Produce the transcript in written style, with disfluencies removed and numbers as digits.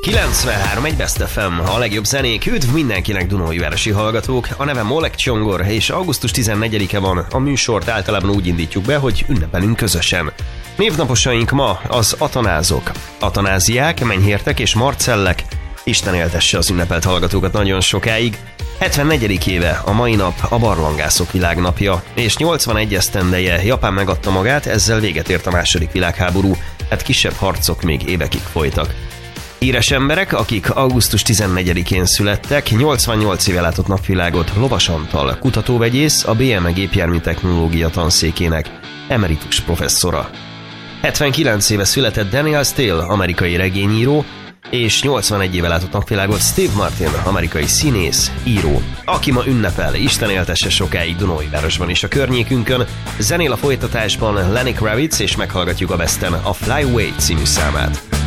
93, egy Best FM, a legjobb zenék. Üdv mindenkinek, Dunaújvárosi hallgatók. A nevem Oleg Csongor, és augusztus 14-e van. A műsort általában úgy indítjuk be, hogy ünnepelünk közösen. Névnaposaink ma az Atanázok, Atanáziák, Menyhértek és Marcellek. Isten éltesse az ünnepelt hallgatókat nagyon sokáig. 74. éve a mai nap a barlangászok világnapja, és 81 esztendeje Japán megadta magát, ezzel véget ért a második világháború, hát kisebb harcok még évekig folytak. Híres emberek, akik augusztus 14-én születtek, 88 éve látott napvilágot Lovas Antal, kutatóvegyész, a BME gépjármű technológia tanszékének emeritus professzora. 79 éve született Daniel Steele, amerikai regényíró, és 81 éve látott napvilágot Steve Martin, amerikai színész, író, aki ma ünnepel. Isten éltesse sokáig Dunaújvárosban és a környékünkön. Zenél a folytatásban Lenny Kravitz, és meghallgatjuk a Besten a Fly Away című számát.